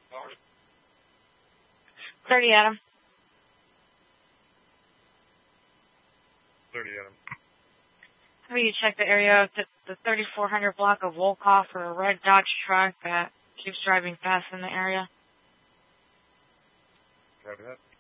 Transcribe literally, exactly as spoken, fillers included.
thirty, Adam. thirty, Adam. Have you check the area of the, the thirty-four hundred block of Wolcott for a red Dodge truck that keeps driving fast in the area? Copy that.